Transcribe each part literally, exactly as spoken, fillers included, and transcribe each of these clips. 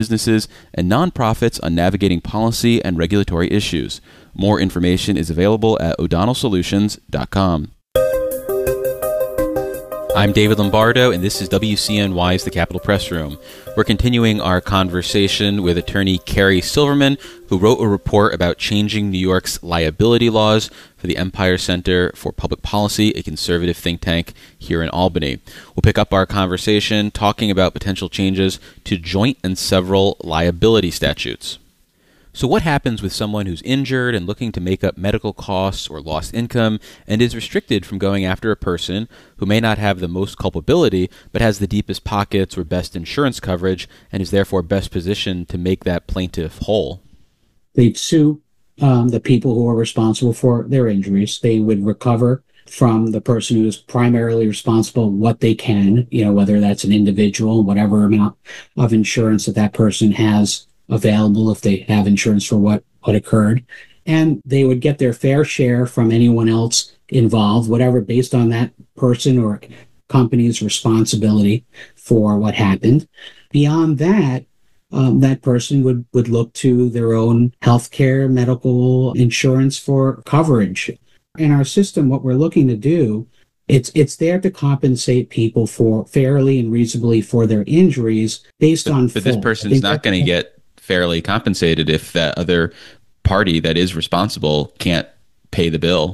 businesses, and nonprofits on navigating policy and regulatory issues. More information is available at o'donnell solutions dot com. I'm David Lombardo, and this is W C N Y's The Capitol Press Room. We're continuing our conversation with attorney Carrie Silverman, who wrote a report about changing New York's liability laws for the Empire Center for Public Policy, a conservative think tank here in Albany. We'll pick up our conversation talking about potential changes to joint and several liability statutes. So what happens with someone who's injured and looking to make up medical costs or lost income and is restricted from going after a person who may not have the most culpability but has the deepest pockets or best insurance coverage and is therefore best positioned to make that plaintiff whole? They'd sue um, the people who are responsible for their injuries. They would recover from the person who is primarily responsible what they can, you know, whether that's an individual, whatever amount of insurance that that person has available if they have insurance for what, what occurred. And they would get their fair share from anyone else involved, whatever, based on that person or company's responsibility for what happened. Beyond that, um, that person would, would look to their own healthcare, medical insurance for coverage. In our system, what we're looking to do, It's it's there to compensate people for fairly and reasonably for their injuries based but, on But this person's not going to get fairly compensated if that other party that is responsible can't pay the bill.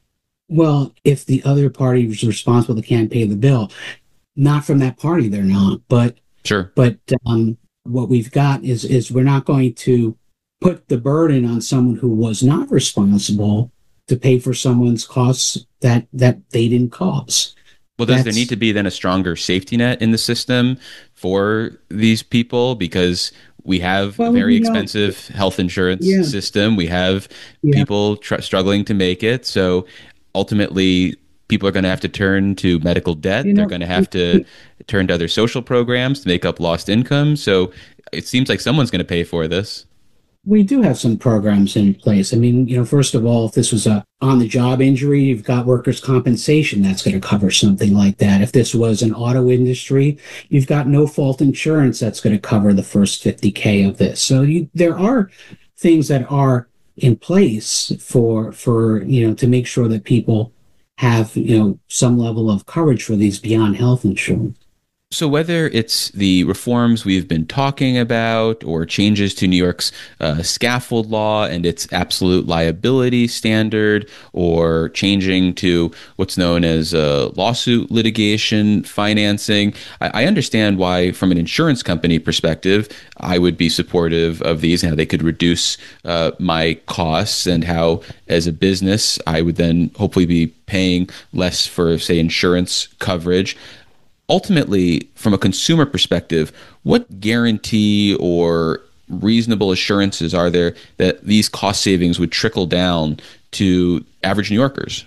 Well, if the other party is responsible, they can't pay the bill. Not from that party, they're not. But sure. But um, what we've got is is we're not going to put the burden on someone who was not responsible to pay for someone's costs that that they didn't cause. Well, does That's, there need to be then a stronger safety net in the system for these people? Because we have well, a very expensive know, health insurance yeah. system. We have yeah. people tr- struggling to make it. So ultimately, people are going to have to turn to medical debt. You know, They're going to have to turn to other social programs to make up lost income. So it seems like someone's going to pay for this. We do have some programs in place. I mean, you know, first of all, if this was a on-the-job injury, you've got workers' compensation that's going to cover something like that. If this was an auto industry, you've got no-fault insurance that's going to cover the first fifty K of this. So you, there are things that are in place for, for, you know, to make sure that people have, you know, some level of coverage for these beyond health insurance. So whether it's the reforms we've been talking about or changes to New York's uh, scaffold law and its absolute liability standard, or changing to what's known as uh, lawsuit litigation financing, I, I understand why, from an insurance company perspective, I would be supportive of these and how they could reduce uh, my costs, and how, as a business, I would then hopefully be paying less for, say, insurance coverage. Ultimately, from a consumer perspective, what guarantee or reasonable assurances are there that these cost savings would trickle down to average New Yorkers?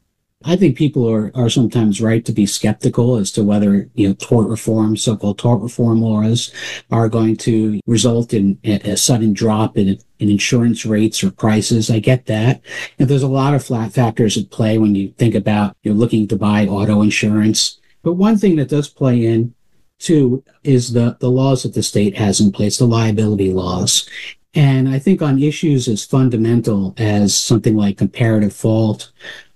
I think people are, are sometimes right to be skeptical as to whether, you know, tort reform, so-called tort reform laws are going to result in a, a sudden drop in, in insurance rates or prices. I get that. And there's a lot of flat factors at play when you think about, you're looking to buy auto insurance. But one thing that does play in, too, is the, the laws that the state has in place, the liability laws. And I think on issues as fundamental as something like comparative fault,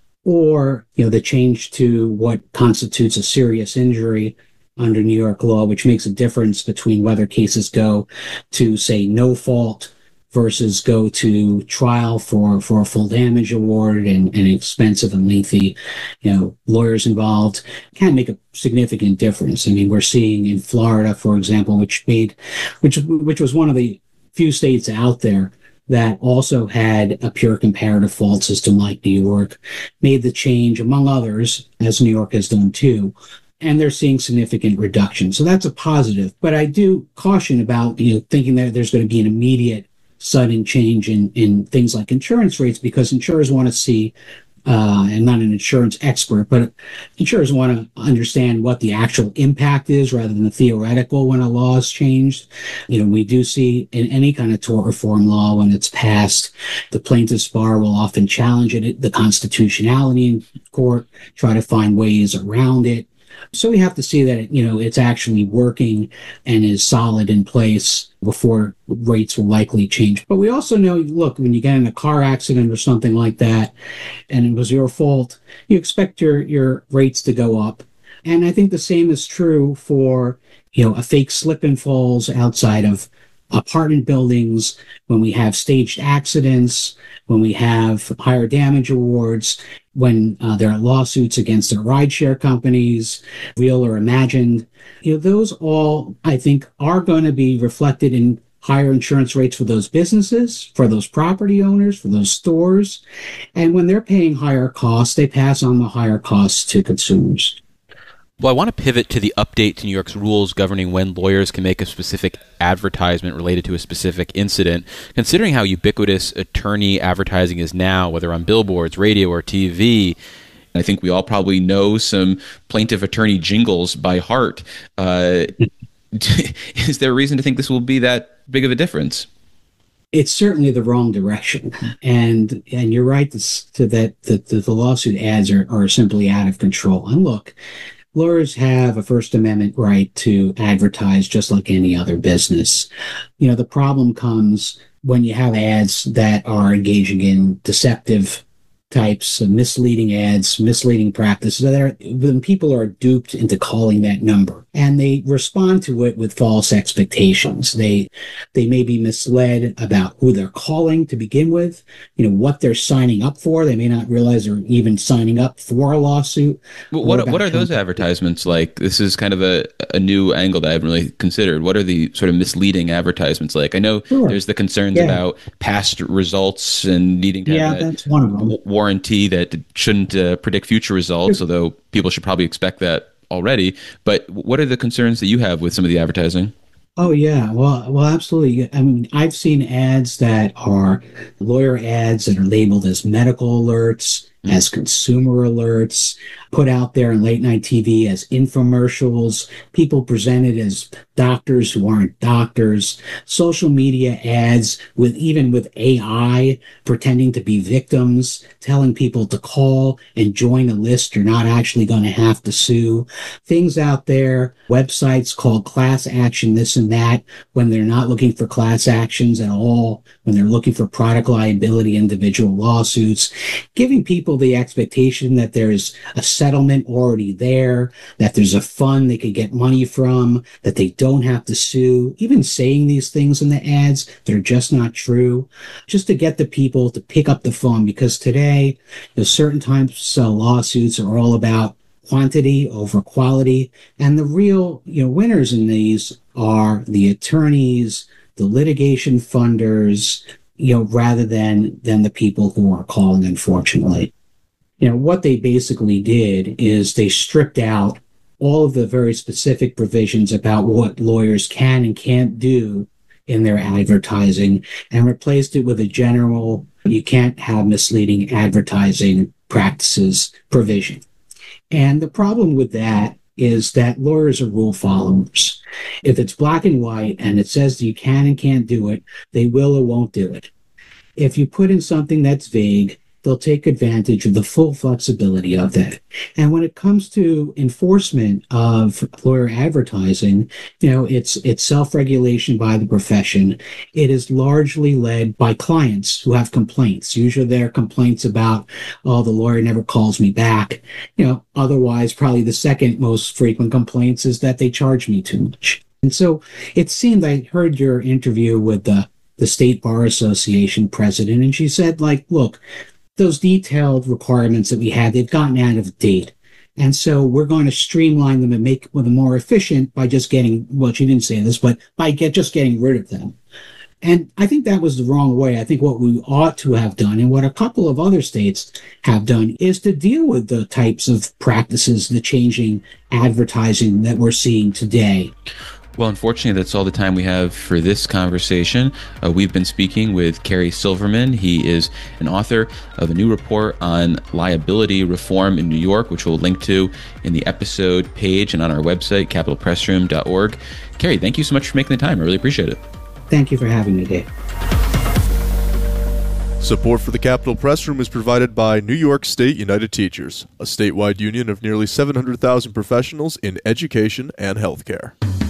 or, you know, the change to what constitutes a serious injury under New York law, which makes a difference between whether cases go to, say, no fault versus go to trial for, for a full damage award and, and expensive and lengthy, you know, lawyers involved, can make a significant difference. I mean, we're seeing in Florida, for example, which made, which, which was one of the few states out there that also had a pure comparative fault system like New York, made the change, among others, as New York has done too. And they're seeing significant reduction. So that's a positive. But I do caution about, you know, thinking that there's going to be an immediate sudden change in, in things like insurance rates, because insurers want to see, uh, and not an insurance expert, but insurers want to understand what the actual impact is rather than the theoretical when a law is changed. You know, we do see in any kind of tort reform law, when it's passed, the plaintiff's bar will often challenge it, the constitutionality in court, try to find ways around it. So we have to see that, you know, it's actually working and is solid in place before rates will likely change. But we also know, look, when you get in a car accident or something like that, and it was your fault, you expect your, your rates to go up. And I think the same is true for, you know, a fake slip and falls outside of apartment buildings, when we have staged accidents, when we have higher damage awards, when uh, there are lawsuits against the rideshare companies, real or imagined. You know, those all, I think, are going to be reflected in higher insurance rates for those businesses, for those property owners, for those stores. And when they're paying higher costs, they pass on the higher costs to consumers. Well, I want to pivot to the update to New York's rules governing when lawyers can make a specific advertisement related to a specific incident. Considering how ubiquitous attorney advertising is now, whether on billboards, radio, or T V, I think we all probably know some plaintiff attorney jingles by heart. Uh, is there a reason to think this will be that big of a difference? It's certainly the wrong direction. And and you're right to, to that, that the, the lawsuit ads are, are simply out of control. And look, lawyers have a First Amendment right to advertise just like any other business. You know, the problem comes when you have ads that are engaging in deceptive types of misleading ads, misleading practices, that are, when people are duped into calling that number. And they respond to it with false expectations. They they may be misled about who they're calling to begin with, you know, what they're signing up for. They may not realize they're even signing up for a lawsuit. Well, what what are those advertisements like? This is kind of a, a new angle that I haven't really considered. What are the sort of misleading advertisements like? I know sure. there's the concerns yeah. about past results and needing to yeah, have that's one of them. warranty that shouldn't uh, predict future results, although people should probably expect that already. But what are the concerns that you have with some of the advertising? Oh, yeah. Well, well, absolutely. I mean, I've seen ads that are lawyer ads that are labeled as medical alerts, mm-hmm. as consumer alerts, put out there on late night T V as infomercials, people presented as doctors who aren't doctors, social media ads with even with A I pretending to be victims, telling people to call and join a list you're not actually going to have to sue. Things out there, websites called class action this and that, when they're not looking for class actions at all, when they're looking for product liability, individual lawsuits, giving people the expectation that there's a settlement already there, that there's a fund they could get money from, that they don't have to sue, even saying these things in the ads that are just not true, just to get the people to pick up the phone. Because today, you know, certain types of lawsuits are all about quantity over quality, and the real, you know, winners in these are the attorneys, the litigation funders, you know, rather than than the people who are calling, unfortunately. You know, what they basically did is they stripped out all of the very specific provisions about what lawyers can and can't do in their advertising and replaced it with a general, you can't have misleading advertising practices provision. And the problem with that is that lawyers are rule followers. If it's black and white and it says you can and can't do it, they will or won't do it. If you put in something that's vague, they'll take advantage of the full flexibility of that. And when it comes to enforcement of lawyer advertising, you know, it's it's self-regulation by the profession. It is largely led by clients who have complaints. Usually they're complaints about, oh, the lawyer never calls me back. You know, otherwise, probably the second most frequent complaints is that they charge me too much. And so it seemed, I heard your interview with the, the State Bar Association president, and she said, like, look, those detailed requirements that we had, they've gotten out of date. And so we're going to streamline them and make them more efficient by just getting, well, she didn't say this, but by get, just getting rid of them. And I think that was the wrong way. I think what we ought to have done, and what a couple of other states have done, is to deal with the types of practices, the changing advertising that we're seeing today. Well, unfortunately, that's all the time we have for this conversation. Uh, we've been speaking with Kerry Silverman. He is an author of a new report on liability reform in New York, which we'll link to in the episode page and on our website, capital press room dot org. Kerry, thank you so much for making the time. I really appreciate it. Thank you for having me, Dave. Support for the Capitol Press Room is provided by New York State United Teachers, a statewide union of nearly seven hundred thousand professionals in education and healthcare.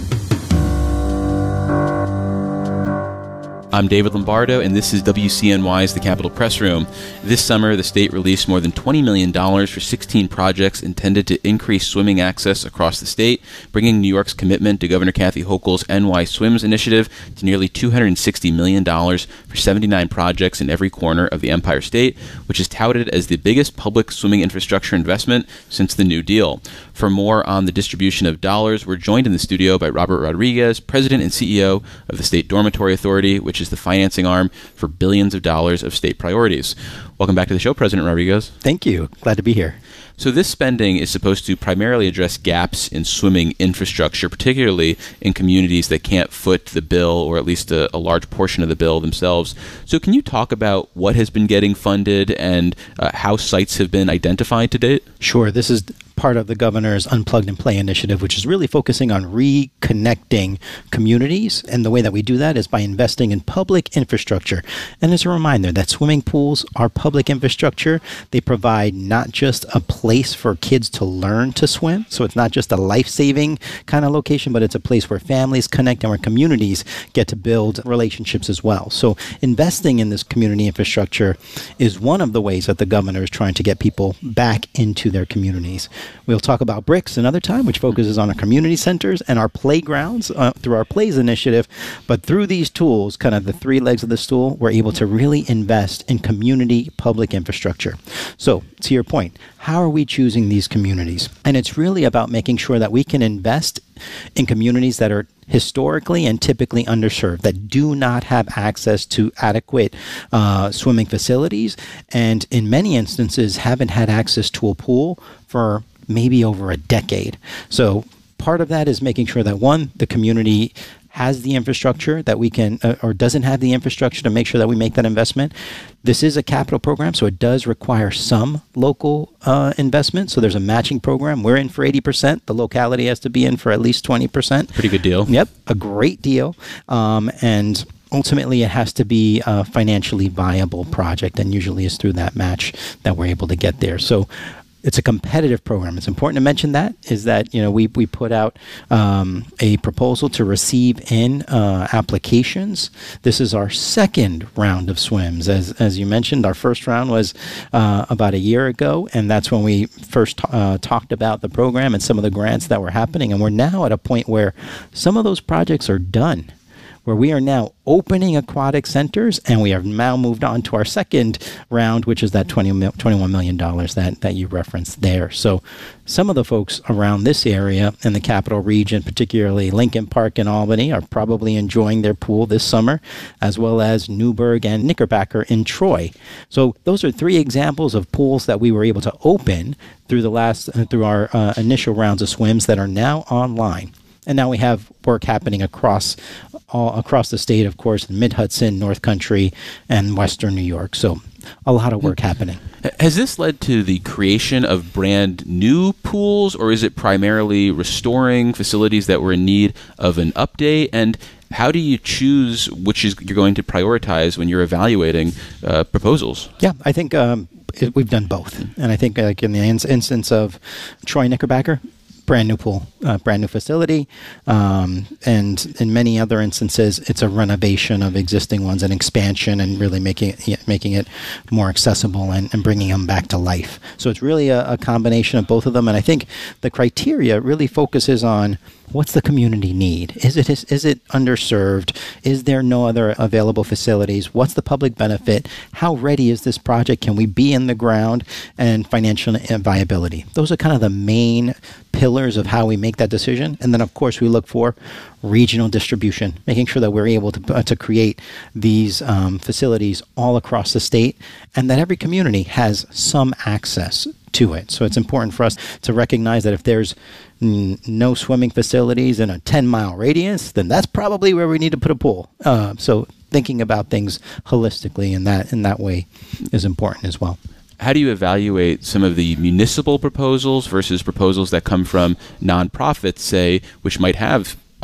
I'm David Lombardo, and this is W C N Y's The Capitol Press Room. This summer, the state released more than twenty million dollars for sixteen projects intended to increase swimming access across the state, bringing New York's commitment to Governor Kathy Hochul's N Y Swims initiative to nearly two hundred sixty million dollars for seventy-nine projects in every corner of the Empire State, which is touted as the biggest public swimming infrastructure investment since the New Deal. For more on the distribution of dollars, we're joined in the studio by Robert Rodriguez, President and C E O of the State Dormitory Authority, which is the financing arm for billions of dollars of state priorities. Welcome back to the show, President Rodriguez. Thank you. Glad to be here. So this spending is supposed to primarily address gaps in swimming infrastructure, particularly in communities that can't foot the bill, or at least a, a large portion of the bill themselves. So can you talk about what has been getting funded and uh, how sites have been identified to date? Sure. This is part of the governor's Unplugged and Play initiative, which is really focusing on reconnecting communities. And the way that we do that is by investing in public infrastructure. And as a reminder that swimming pools are public infrastructure. They provide not just a place for kids to learn to swim. So it's not just a life-saving kind of location, but it's a place where families connect and where communities get to build relationships as well. So investing in this community infrastructure is one of the ways that the governor is trying to get people back into their communities. We'll talk about Bricks another time, which focuses on our community centers and our playgrounds uh, through our Plays initiative. But through these tools, kind of the three legs of the stool, we're able to really invest in community public infrastructure. So to your point, how are we choosing these communities? And it's really about making sure that we can invest in communities that are historically and typically underserved, that do not have access to adequate uh, swimming facilities, and in many instances haven't had access to a pool for maybe over a decade. So part of that is making sure that, one, the community has the infrastructure that we can, uh, or doesn't have the infrastructure to make sure that we make that investment. This is a capital program, so it does require some local uh, investment. So there's a matching program. We're in for eighty percent. The locality has to be in for at least twenty percent. Pretty good deal. Yep, a great deal. Um, and ultimately, it has to be a financially viable project, and usually is through that match that we're able to get there. So it's a competitive program. It's important to mention that, is that, you know, we, we put out um, a proposal to receive in uh, applications. This is our second round of swims. As as you mentioned, our first round was uh, about a year ago, and that's when we first t- uh, talked about the program and some of the grants that were happening. And we're now at a point where some of those projects are done, where we are now opening aquatic centers, and we have now moved on to our second round, which is that twenty, twenty-one million dollars that, that you referenced there. So some of the folks around this area in the capital region, particularly Lincoln Park and Albany, are probably enjoying their pool this summer, as well as Newburgh and Knickerbocker in Troy. So those are three examples of pools that we were able to open through the last, uh, through our uh, initial rounds of swims that are now online. And now we have work happening across all across the state, of course, in Mid-Hudson, North Country, and Western New York. So a lot of work happening. Has this led to the creation of brand new pools, or is it primarily restoring facilities that were in need of an update? And how do you choose which is you're going to prioritize when you're evaluating uh, proposals? Yeah, I think um, it, we've done both. And I think like in the in- instance of Troy Knickerbocker, brand new pool, uh, brand new facility, um, and in many other instances, it's a renovation of existing ones, and expansion, and really making it, making it more accessible and, and bringing them back to life. So it's really a, a combination of both of them, and I think the criteria really focuses on what's the community need? Is it is, is it underserved? Is there no other available facilities? What's the public benefit? How ready is this project? Can we be in the ground? And financial viability. Those are kind of the main pillars of how we make that decision. And then, of course, we look for regional distribution, making sure that we're able to uh, to create these um, facilities all across the state, and that every community has some access to it. So it's important for us to recognize that if there's n- no swimming facilities in a ten mile radius, then that's probably where we need to put a pool. Uh, so thinking about things holistically in that in that way is important as well. How do you evaluate some of the municipal proposals versus proposals that come from nonprofits, say, which might have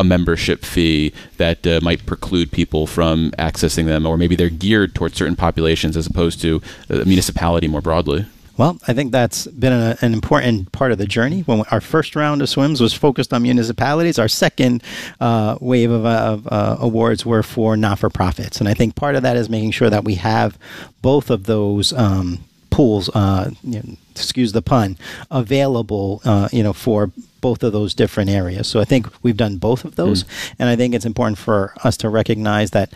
a membership fee that uh, might preclude people from accessing them, or maybe they're geared towards certain populations as opposed to the municipality more broadly? Well, I think that's been a, an important part of the journey. When our first round of swims was focused on municipalities, our second uh, wave of, of uh, awards were for not-for-profits. And I think part of that is making sure that we have both of those um, pools, uh, you know, excuse the pun, available, uh, you know, for both of those different areas. So I think we've done both of those. Mm. And I think it's important for us to recognize that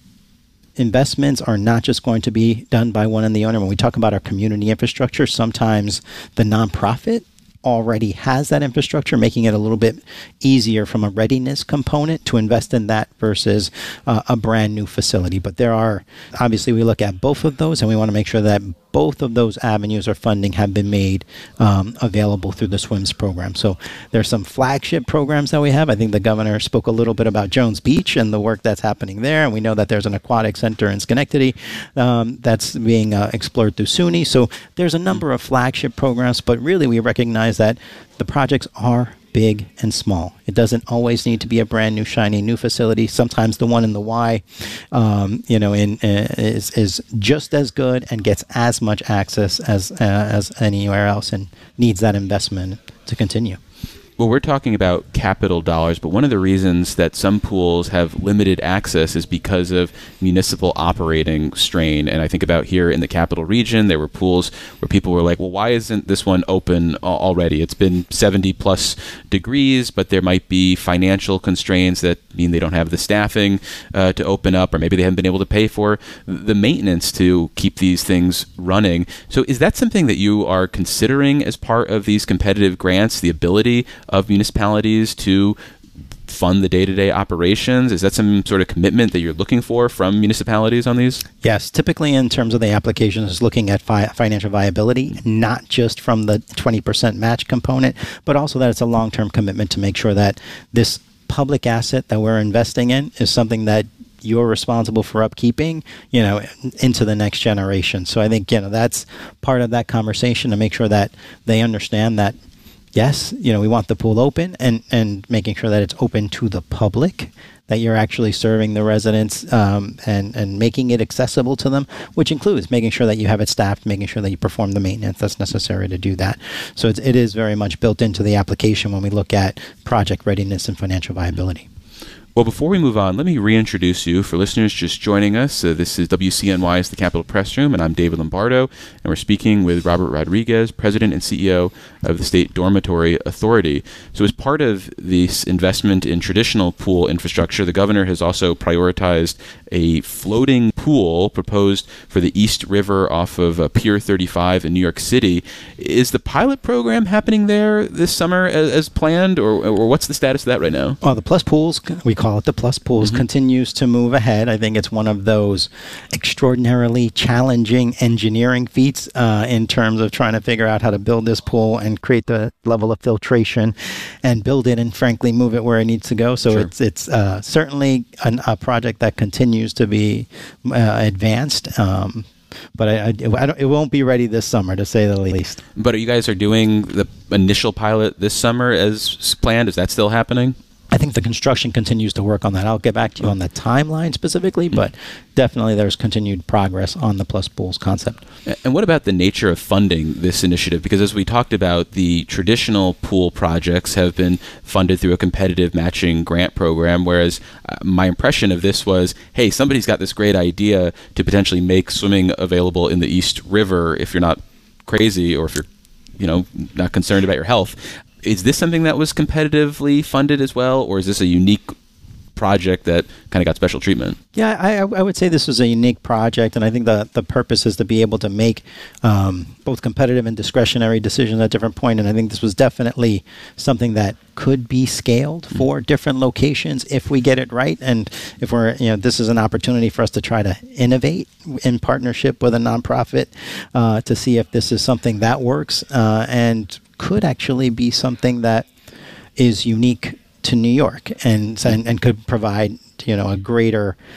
investments are not just going to be done by one and the owner. When we talk about our community infrastructure, sometimes the nonprofit already has that infrastructure, making it a little bit easier from a readiness component to invest in that versus uh, a brand new facility. But there are, obviously, we look at both of those, and we want to make sure that both of those avenues of funding have been made um, available through the SWIMS program. So there's some flagship programs that we have. I think the governor spoke a little bit about Jones Beach and the work that's happening there. And we know that there's an aquatic center in Schenectady um, that's being uh, explored through SUNY. So there's a number of flagship programs, but really we recognize that the projects are big and small. It doesn't always need to be a brand new, shiny new facility. Sometimes the one in the Y, um, you know, in uh, is is just as good and gets as much access as uh, as anywhere else, and needs that investment to continue. Well, we're talking about capital dollars, but one of the reasons that some pools have limited access is because of municipal operating strain. And I think about here in the capital region, there were pools where people were like, well, why isn't this one open already? It's been seventy plus degrees, but there might be financial constraints that mean they don't have the staffing uh, to open up, or maybe they haven't been able to pay for the maintenance to keep these things running. So is that something that you are considering as part of these competitive grants, the ability of municipalities to fund the day-to-day operations? Is that some sort of commitment that you're looking for from municipalities on these? Yes, typically in terms of the applications, is looking at fi- financial viability, not just from the twenty percent match component, but also that it's a long-term commitment to make sure that this public asset that we're investing in is something that you're responsible for upkeeping, you know, into the next generation. So I think, you know, that's part of that conversation, to make sure that they understand that yes, you know, we want the pool open, and, and making sure that it's open to the public, that you're actually serving the residents um, and, and making it accessible to them, which includes making sure that you have it staffed, making sure that you perform the maintenance that's necessary to do that. So it's, it is very much built into the application when we look at project readiness and financial viability. Well, before we move on, let me reintroduce you for listeners just joining us. Uh, this is W C N Y's The Capitol Press Room, and I'm David Lombardo, and we're speaking with Robert Rodriguez, President and C E O of the State Dormitory Authority. So as part of this investment in traditional pool infrastructure, the governor has also prioritized a floating pool proposed for the East River off of uh, Pier thirty-five in New York City. Is the pilot program happening there this summer as, as planned, or, or what's the status of that right now? Well, the Plus Pools, we call it the Plus Pools, mm-hmm. continues to move ahead. I think it's one of those extraordinarily challenging engineering feats uh, in terms of trying to figure out how to build this pool and create the level of filtration and build it and, frankly, move it where it needs to go. So sure. it's it's uh, certainly an, a project that continues to be uh, advanced. Um, But I, I, I don't, it won't be ready this summer, to say the least. But you guys are doing the initial pilot this summer as planned? Is that still happening? I think the construction continues to work on that. I'll get back to you on the timeline specifically, but definitely there's continued progress on the Plus Pools concept. And what about the nature of funding this initiative? Because as we talked about, the traditional pool projects have been funded through a competitive matching grant program, whereas uh, my impression of this was, hey, somebody's got this great idea to potentially make swimming available in the East River if you're not crazy, or if you're, you know, not concerned about your health. Is this something that was competitively funded as well, or is this a unique project that kind of got special treatment? Yeah, I, I would say this was a unique project, and I think the, the purpose is to be able to make um, both competitive and discretionary decisions at different points, and I think this was definitely something that could be scaled for mm-hmm. different locations if we get it right, and if we're, you know, this is an opportunity for us to try to innovate in partnership with a nonprofit uh, to see if this is something that works, uh, and could actually be something that is unique to New York and, and and could provide, you know, a greater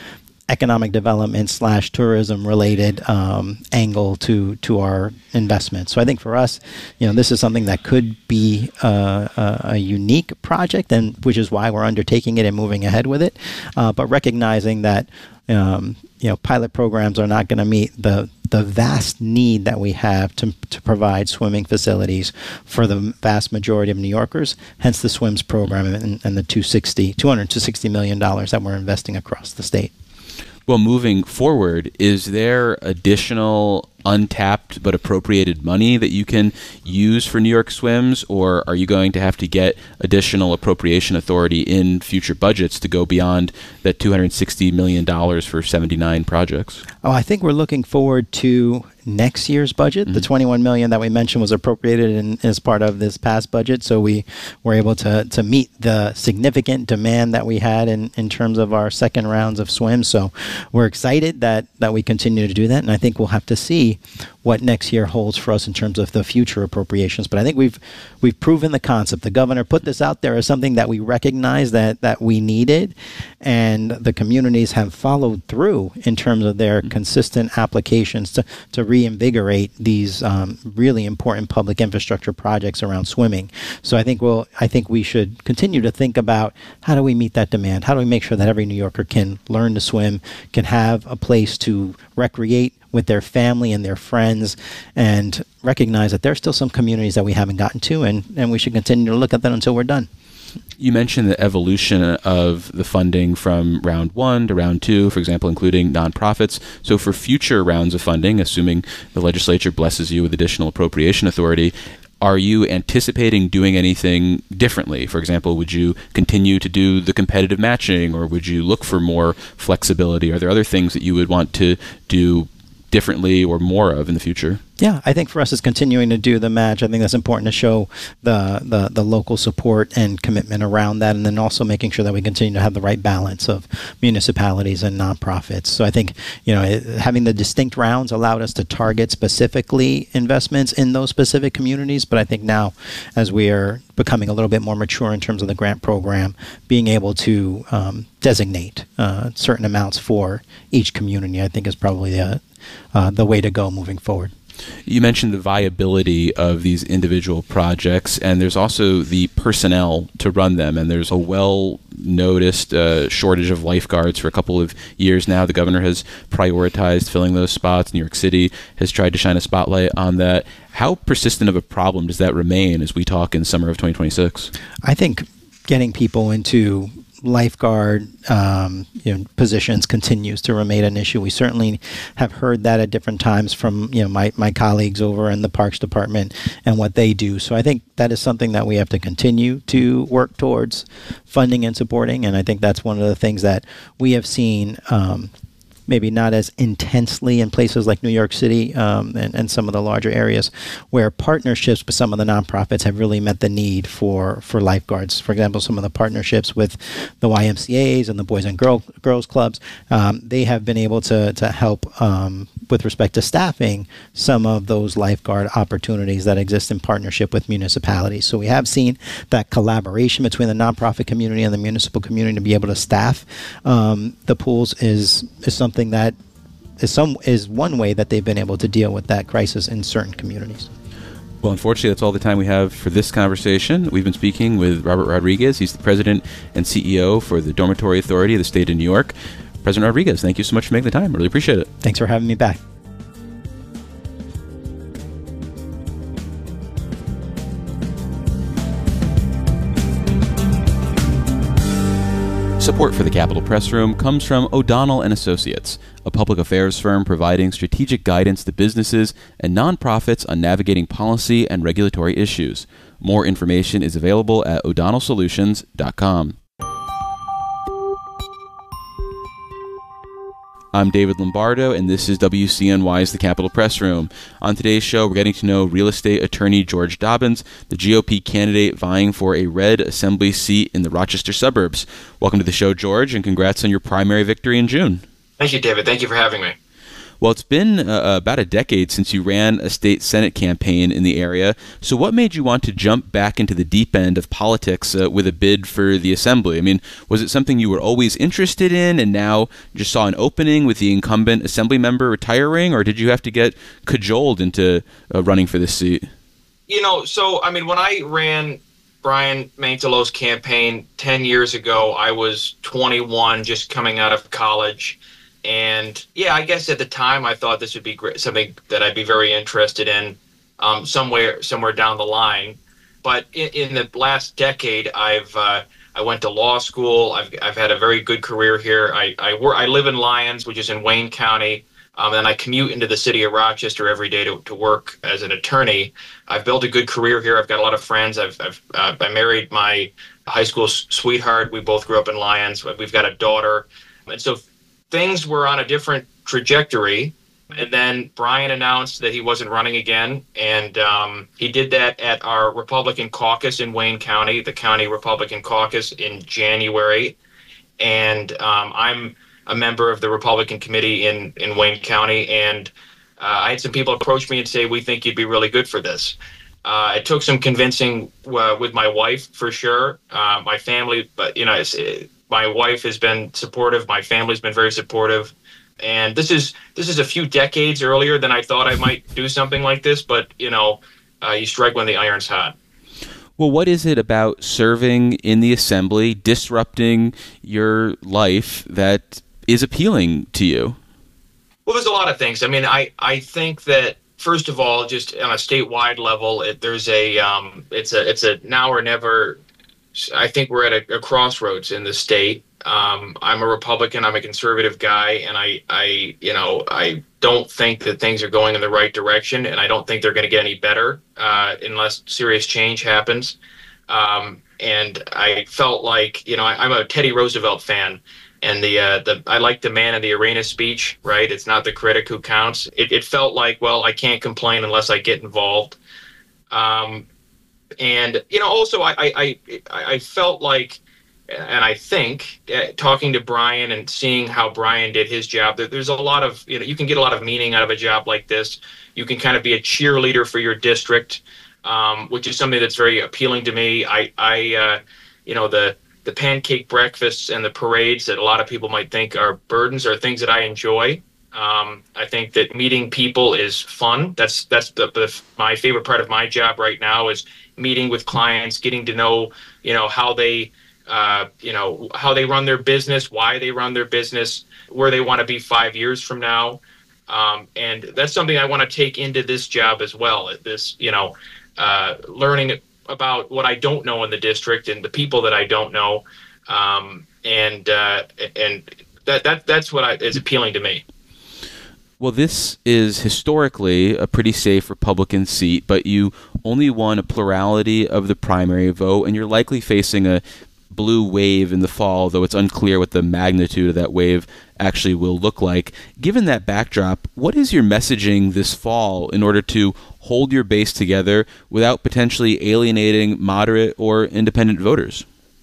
economic development slash tourism related um, angle to to our investment. So I think for us, you know, this is something that could be uh, a, a unique project, and which is why we're undertaking it and moving ahead with it. Uh, but recognizing that um, you know, pilot programs are not going to meet the the vast need that we have to to provide swimming facilities for the vast majority of New Yorkers. Hence the SWIMS program and, and the two hundred sixty million dollars that we're investing across the state. Well, moving forward, is there additional untapped but appropriated money that you can use for New York Swims, or are you going to have to get additional appropriation authority in future budgets to go beyond that two hundred sixty million dollars for seventy-nine projects? Oh, I think we're looking forward to next year's budget. Mm-hmm. The twenty-one million dollars that we mentioned was appropriated in, as part of this past budget, so we were able to to meet the significant demand that we had in, in terms of our second rounds of swims. So we're excited that, that we continue to do that, and I think we'll have to see what next year holds for us in terms of the future appropriations. But I think we've we've proven the concept. The governor put this out there as something that we recognize that, that we needed, and the communities have followed through in terms of their consistent applications to, to reinvigorate these um, really important public infrastructure projects around swimming. So I think we'll I think we should continue to think about how do we meet that demand? How do we make sure that every New Yorker can learn to swim, can have a place to recreate with their family and their friends, and recognize that there's still some communities that we haven't gotten to, and, and we should continue to look at that until we're done. You mentioned the evolution of the funding from round one to round two, for example, including nonprofits. So for future rounds of funding, assuming the legislature blesses you with additional appropriation authority, are you anticipating doing anything differently? For example, would you continue to do the competitive matching, or would you look for more flexibility? Are there other things that you would want to do differently or more of in the future? Yeah, I think for us it's continuing to do the match. I think that's important to show the, the, the local support and commitment around that, and then also making sure that we continue to have the right balance of municipalities and nonprofits. So I think, you know, it, having the distinct rounds allowed us to target specifically investments in those specific communities. But I think now, as we are becoming a little bit more mature in terms of the grant program, being able to um, designate uh, certain amounts for each community, I think is probably the, uh, the way to go moving forward. You mentioned the viability of these individual projects, and there's also the personnel to run them, and there's a well-noticed uh, shortage of lifeguards for a couple of years now. The governor has prioritized filling those spots. New York City has tried to shine a spotlight on that. How persistent of a problem does that remain as we talk in summer of twenty twenty-six? I think getting people into lifeguard um, you know, positions continues to remain an issue. We certainly have heard that at different times from you know my, my colleagues over in the Parks Department and what they do. So I think that is something that we have to continue to work towards funding and supporting. And I think that's one of the things that we have seen um, maybe not as intensely in places like New York City um, and, and some of the larger areas, where partnerships with some of the nonprofits have really met the need for, for lifeguards. For example, some of the partnerships with the Y M C As and the Boys and Girl, Girls Clubs, um, they have been able to, to help um, with respect to staffing some of those lifeguard opportunities that exist in partnership with municipalities. So we have seen that collaboration between the nonprofit community and the municipal community to be able to staff um, the pools is, is something that is some is one way that they've been able to deal with that crisis in certain communities. Well, unfortunately, that's all the time we have for this conversation. We've been speaking with Robert Rodriguez. He's the president and C E O for the Dormitory Authority of the state of New York. President Rodriguez, thank you so much for making the time. I really appreciate it. Thanks for having me back. Support for the Capitol Press Room comes from O'Donnell and Associates, a public affairs firm providing strategic guidance to businesses and nonprofits on navigating policy and regulatory issues. More information is available at o'donnell solutions dot com. I'm David Lombardo, and this is W C N Y's The Capitol Press Room. On today's show, we're getting to know real estate attorney George Dobbins, the G O P candidate vying for a red assembly seat in the Rochester suburbs. Welcome to the show, George, and congrats on your primary victory in June. Thank you, David. Thank you for having me. Well, it's been uh, about a decade since you ran a state Senate campaign in the area. So what made you want to jump back into the deep end of politics uh, with a bid for the Assembly? I mean, was it something you were always interested in and now just saw an opening with the incumbent Assembly member retiring, or did you have to get cajoled into uh, running for this seat? You know, so, I mean, when I ran Brian Mantelo's campaign ten years ago, I was twenty-one, just coming out of college. And yeah, I guess at the time I thought this would be great, something that I'd be very interested in um, somewhere somewhere down the line. But in, in the last decade, I've uh, I went to law school. I've I've had a very good career here. I I, work, I live in Lyons, which is in Wayne County. Um, and I commute into the city of Rochester every day to, to work as an attorney. I've built a good career here. I've got a lot of friends. I've, I've uh, I married my high school sweetheart. We both grew up in Lyons. We've got a daughter. And so things were on a different trajectory. And then Brian announced that he wasn't running again. And um, he did that at our Republican caucus in Wayne County, the county Republican caucus in January. And um, I'm a member of the Republican committee in, in Wayne County, and uh, I had some people approach me and say, we think you'd be really good for this. Uh, it took some convincing uh, with my wife, for sure. Uh, my family, but you know, it's, it, my wife has been supportive. My family's been very supportive. And this is this is a few decades earlier than I thought I might do something like this, but, you know, uh, you strike when the iron's hot. Well, what is it about serving in the Assembly, disrupting your life, that is appealing to you? Well, there's a lot of things. I mean, I, I think that, first of all, just on a statewide level, it, there's a um, it's a it's a now or never. I think we're at a, a crossroads in the state. Um, I'm a Republican. I'm a conservative guy, and I I you know I don't think that things are going in the right direction, and I don't think they're going to get any better uh, unless serious change happens. Um, and I felt like you know I, I'm a Teddy Roosevelt fan. And the uh, the I like the man in the arena speech, right? It's not the critic who counts. It, it felt like, well, I can't complain unless I get involved. Um, and you know, also I I I, I felt like, and I think uh, talking to Brian and seeing how Brian did his job, there, there's a lot of you know you can get a lot of meaning out of a job like this. You can kind of be a cheerleader for your district, um, which is something that's very appealing to me. I I uh, you know the. The pancake breakfasts and the parades that a lot of people might think are burdens are things that I enjoy. Um, I think that meeting people is fun. That's that's the, the my favorite part of my job right now is meeting with clients, getting to know you know how they uh, you know how they run their business, why they run their business, where they want to be five years from now, um, and that's something I want to take into this job as well. This you know uh, learning about what I don't know in the district and the people that I don't know, um, and uh, and that that that's what I, is appealing to me. Well, this is historically a pretty safe Republican seat, but you only won a plurality of the primary vote, and you're likely facing a blue wave in the fall, though it's unclear what the magnitude of that wave actually will look like. Given that backdrop, what is your messaging this fall in order to hold your base together without potentially alienating moderate or independent voters?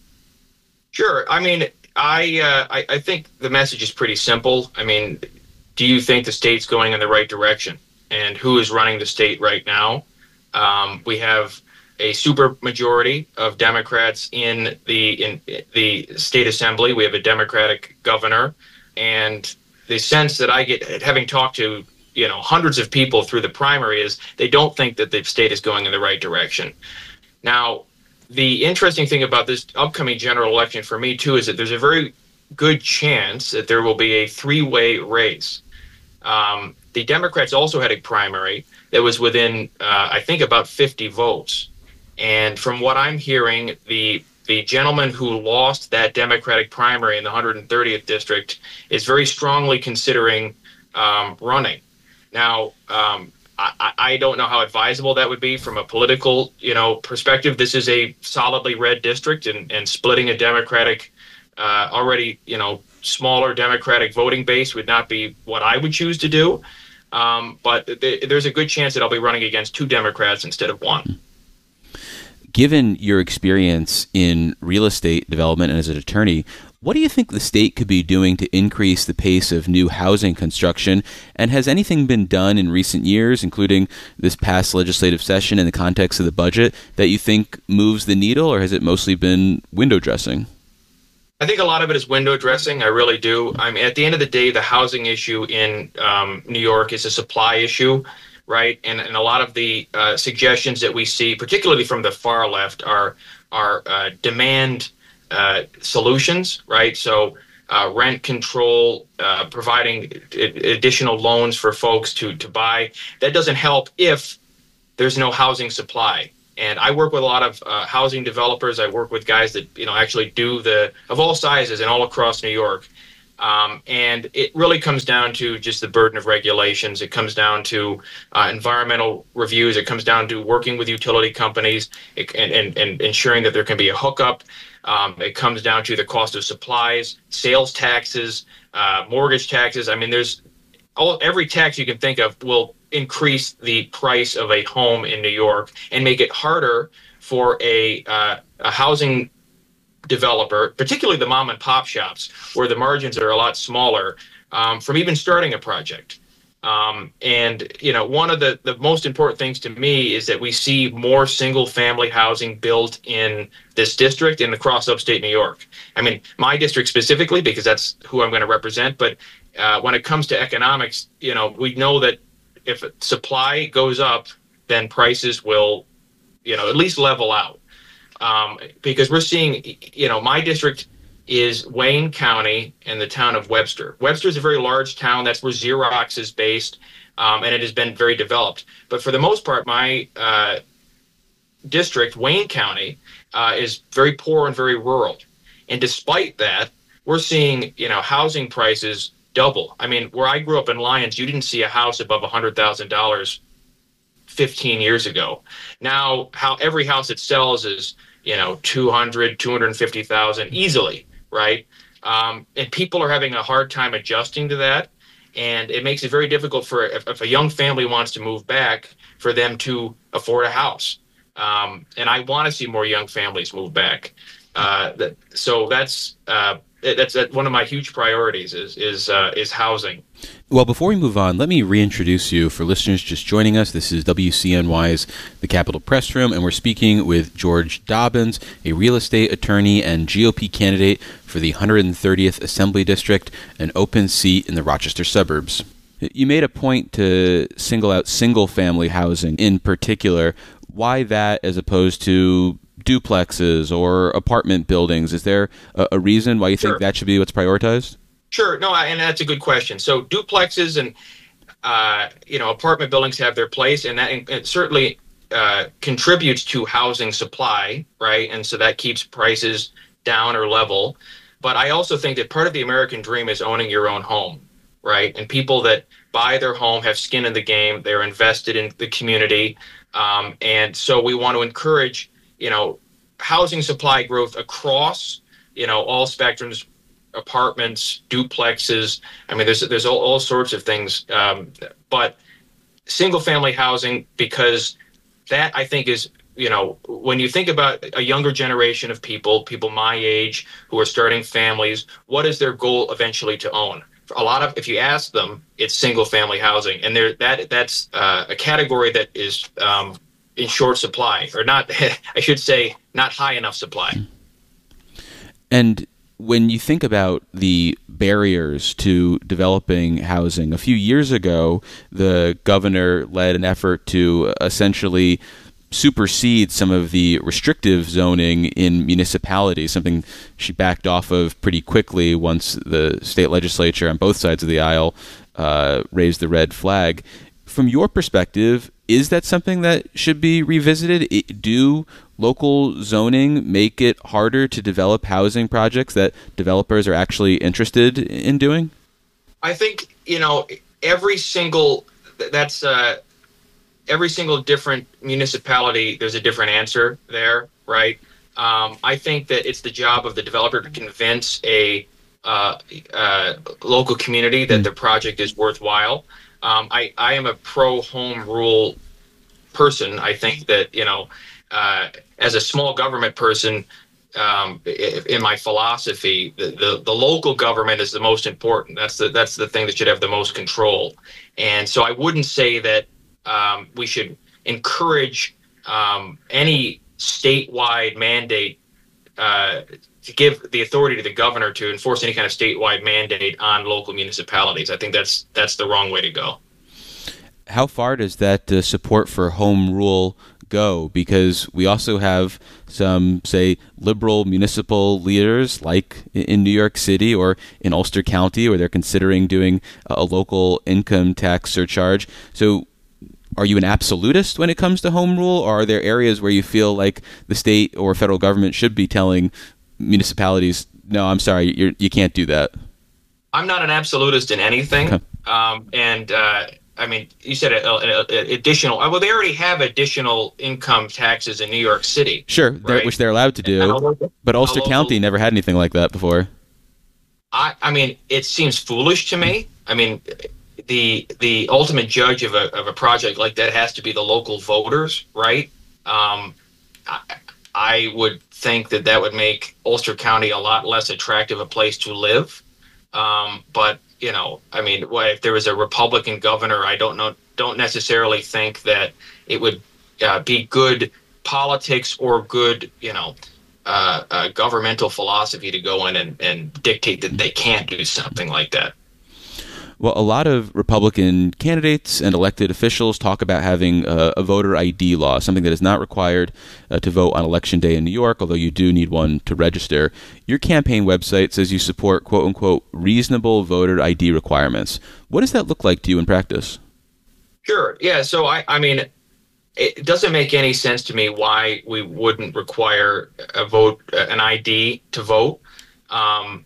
Sure. I mean, I, uh, I I think the message is pretty simple. I mean, do you think the state's going in the right direction? And who is running the state right now? Um, we have a super majority of Democrats in the in the state assembly. We have a Democratic governor, and the sense that I get, having talked to you know hundreds of people through the primary, is they don't think that the state is going in the right direction. Now, the interesting thing about this upcoming general election for me too is that there's a very good chance that there will be a three-way race. Um, the Democrats also had a primary that was within, uh, I think, about fifty votes. And from what I'm hearing, the the gentleman who lost that Democratic primary in the one hundred thirtieth district is very strongly considering um, running. Now, um, I, I don't know how advisable that would be from a political, you know, perspective. This is a solidly red district, and, and splitting a Democratic, uh, already, you know, smaller Democratic voting base would not be what I would choose to do. Um, but th- there's a good chance that I'll be running against two Democrats instead of one. Given your experience in real estate development and as an attorney, what do you think the state could be doing to increase the pace of new housing construction? And has anything been done in recent years, including this past legislative session in the context of the budget, that you think moves the needle, or has it mostly been window dressing? I think a lot of it is window dressing. I really do. I mean, at the end of the day, the housing issue in um, New York is a supply issue, right? And, and a lot of the uh, suggestions that we see, particularly from the far left, are are uh, demand uh, solutions, right? So uh, rent control, uh, providing additional loans for folks to to buy. That doesn't help if there's no housing supply. And I work with a lot of uh, housing developers. I work with guys that, you know, actually do the, of all sizes and all across New York. Um, and it really comes down to just the burden of regulations. It comes down to uh, environmental reviews. It comes down to working with utility companies it, and, and, and ensuring that there can be a hookup. Um, it comes down to the cost of supplies, sales taxes, uh, mortgage taxes. I mean, there's all every tax you can think of will increase the price of a home in New York and make it harder for a, uh, a housing developer, particularly the mom and pop shops, where the margins are a lot smaller, um, from even starting a project. Um, and, you know, one of the, the most important things to me is that we see more single family housing built in this district and across upstate New York. I mean, my district specifically, because that's who I'm going to represent. But uh, when it comes to economics, you know, we know that if supply goes up, then prices will, you know, at least level out. Um, because we're seeing, you know, my district is Wayne County and the town of Webster. Webster is a very large town. That's where Xerox is based, um, and it has been very developed. But for the most part, my uh, district, Wayne County, uh, is very poor and very rural. And despite that, we're seeing, you know, housing prices double. I mean, where I grew up in Lyons, you didn't see a house above one hundred thousand dollars fifteen years ago. Now, how every house it sells is, you know, two hundred, two hundred fifty thousand easily, right? Um, and people are having a hard time adjusting to that. And it makes it very difficult for, if, if a young family wants to move back, for them to afford a house. Um, and I want to see more young families move back. Uh, that, so that's uh, that's uh, one of my huge priorities is is uh, is housing. Well, before we move on, let me reintroduce you for listeners just joining us. This is W C N Y's The Capitol Press Room, and we're speaking with George Dobbins, a real estate attorney and G O P candidate for the one hundred thirtieth Assembly District, an open seat in the Rochester suburbs. You made a point to single out single-family housing in particular. Why that as opposed to duplexes or apartment buildings? Is there a, a reason why you Sure. think that should be what's prioritized? Sure. No, and that's a good question. So duplexes and, uh, you know, apartment buildings have their place, and that and it certainly uh, contributes to housing supply, right? And so that keeps prices down or level. But I also think that part of the American dream is owning your own home, right? And people that buy their home have skin in the game. They're invested in the community. Um, and so we want to encourage, you know, housing supply growth across, you know, all spectrums, apartments, duplexes. I mean, there's there's all, all sorts of things. Um, but single family housing, because that I think is, you know, when you think about a younger generation of people, people my age who are starting families, what is their goal eventually to own? A lot of, if you ask them, it's single family housing. And there that that's uh, a category that is um, in short supply, or not, I should say, not high enough supply. And when you think about the barriers to developing housing, a few years ago, the governor led an effort to essentially supersede some of the restrictive zoning in municipalities, something she backed off of pretty quickly once the state legislature on both sides of the aisle uh, raised the red flag. From your perspective, is that something that should be revisited? It, do local zoning make it harder to develop housing projects that developers are actually interested in doing? I think, you know, every single, that's uh, every single different municipality, there's a different answer there, right? Um, I think that it's the job of the developer to convince a uh, uh, local community that the project is worthwhile. Um, I, I am a pro home rule person. I think that, you know, uh, as a small government person, um, in my philosophy, the, the, the local government is the most important. That's the that's the thing that should have the most control. And so I wouldn't say that um, we should encourage um, any statewide mandate uh, to give the authority to the governor to enforce any kind of statewide mandate on local municipalities. I think that's that's the wrong way to go. How far does that uh, support for home rule go? Because we also have some, say, liberal municipal leaders like in New York City or in Ulster County, where they're considering doing a local income tax surcharge. So are you an absolutist when it comes to home rule, or are there areas where you feel like the state or federal government should be telling municipalities, no, I'm sorry, you're, you can't do that? I'm not an absolutist in anything. Okay. Um, and uh, I mean, you said a, a, a additional, well, they already have additional income taxes in New York City. Sure, right? Which they're allowed to do. But Ulster local, County never had anything like that before. I, I mean, it seems foolish to me. I mean, the the ultimate judge of a of a project like that has to be the local voters, right? Um, I, I would think that that would make Ulster County a lot less attractive a place to live. Um, but you know, I mean, if there was a Republican governor, I don't know, don't necessarily think that it would uh, be good politics or good, you know, uh, uh, governmental philosophy to go in and, and dictate that they can't do something like that. Well, a lot of Republican candidates and elected officials talk about having a, a voter I D law, something that is not required uh, to vote on Election Day in New York, although you do need one to register. Your campaign website says you support, quote unquote, reasonable voter I D requirements. What does that look like to you in practice? Sure. Yeah. So, I, I mean, it doesn't make any sense to me why we wouldn't require a vote, an I D to vote. Um,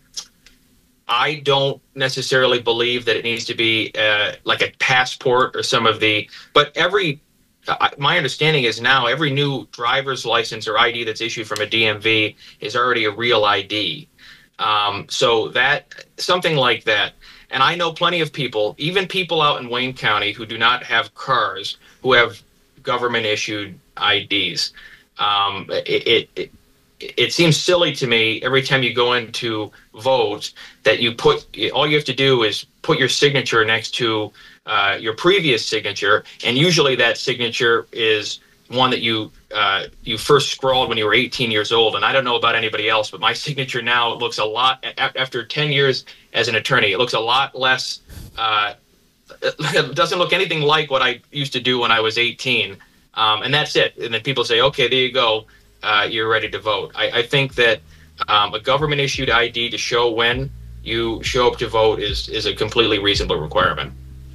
I don't necessarily believe that it needs to be uh, like a passport or some of the, but every, uh, my understanding is now every new driver's license or I D that's issued from a D M V is already a real I D. Um, so that, something like that. And I know plenty of people, even people out in Wayne County who do not have cars, who have government issued I Ds. Um, it, it, it It seems silly to me every time you go in to vote that you put, all you have to do is put your signature next to uh, your previous signature, and usually that signature is one that you uh, you first scrawled when you were eighteen years old. And I don't know about anybody else, but my signature now looks a lot, after ten years as an attorney, it looks a lot less, uh, it doesn't look anything like what I used to do when I was eighteen. Um, and that's it. And then people say, okay, there you go. Uh, you're ready to vote. I, I think that um, a government-issued I D to show when you show up to vote is is a completely reasonable requirement.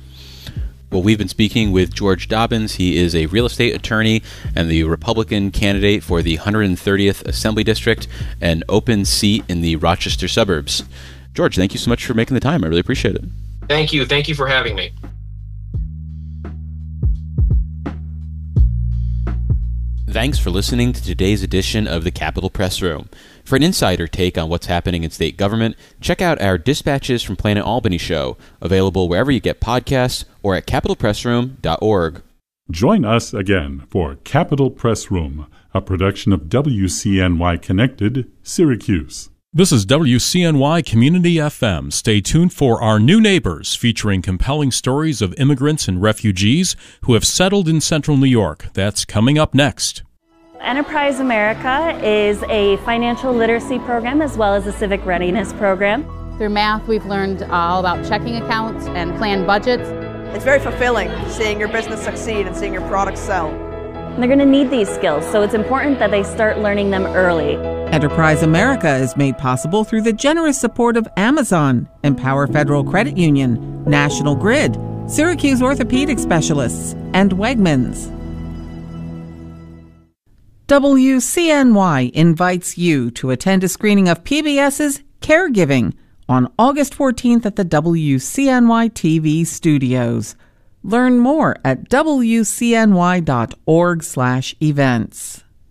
Well, we've been speaking with George Dobbins. He is a real estate attorney and the Republican candidate for the one hundred thirtieth Assembly District, an open seat in the Rochester suburbs. George, thank you so much for making the time. I really appreciate it. Thank you. Thank you for having me. Thanks for listening to today's edition of the Capitol Press Room. For an insider take on what's happening in state government, check out our Dispatches from Planet Albany show, available wherever you get podcasts or at capitol press room dot org. Join us again for Capitol Press Room, a production of W C N Y Connected, Syracuse. This is W C N Y Community F M. Stay tuned for Our New Neighbors, featuring compelling stories of immigrants and refugees who have settled in Central New York. That's coming up next. Enterprise America is a financial literacy program as well as a civic readiness program. Through math, we've learned all about checking accounts and planned budgets. It's very fulfilling seeing your business succeed and seeing your products sell. And they're going to need these skills, so it's important that they start learning them early. Enterprise America is made possible through the generous support of Amazon, Empower Federal Credit Union, National Grid, Syracuse Orthopedic Specialists, and Wegmans. W C N Y invites you to attend a screening of PBS's Caregiving on August fourteenth at the W C N Y T V studios. Learn more at W C N Y dot org slash events.